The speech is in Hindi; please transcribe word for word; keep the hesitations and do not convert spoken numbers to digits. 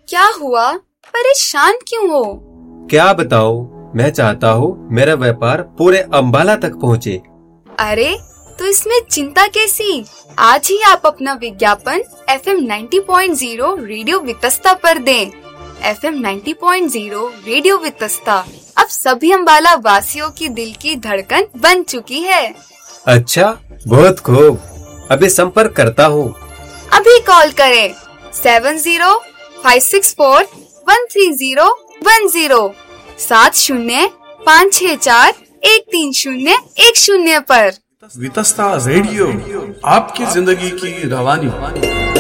क्या हुआ? परेशान क्यों हो? क्या बताओ, मैं चाहता हूँ मेरा व्यापार पूरे अंबाला तक पहुँचे। अरे तो इसमें चिंता कैसी? आज ही आप अपना विज्ञापन F M ninety point zero radio Vitasta पर दें। F M ninety point zero radio Vitasta अब सभी अंबाला वासियों की दिल की धड़कन बन चुकी है। अच्छा, बहुत खूब। अभी संपर्क करता हूँ। अभी कॉल करें seven zero five six four one three zero one zero सात शून्य पाँच छह चार एक तीन शून्य एक शून्य पर। वितस्ता रेडियो, आपकी जिंदगी की रवानी।